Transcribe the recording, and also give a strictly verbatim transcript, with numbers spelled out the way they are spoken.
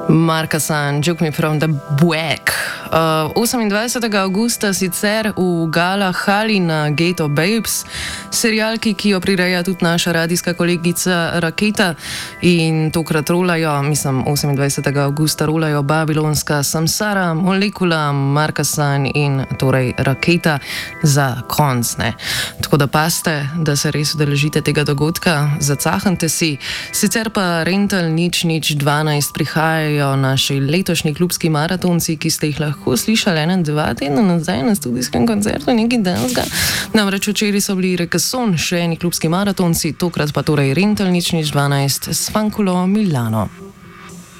Markasan, Juke Me From The Back. Uh, osemindvajsetega avgusta sicer v Gala Hali na Ghetto Babes, serialki, ki jo prireja tudi naša radijska kolegica Raketa, in tokrat rolajo, mislim, osemindvajsetega avgusta rolajo Babilonska Samsara, Molekula, Markasan in torej Raketa za konc, ne. Tako da paste, da se res udeležite tega dogodka, zacahante si. Sicer pa Rental nič nič dvanajst prihajajo naši letošnji klubski maratonci, ki ste jih lahko slišali ena, dva tedna nazaj na studijskem koncertu, nekaj danska. Namreč včeraj so bili Rekason, še eni klubski maratonci, tokrat pa torej Rental nič nič dvanajst s Fankulo Milano.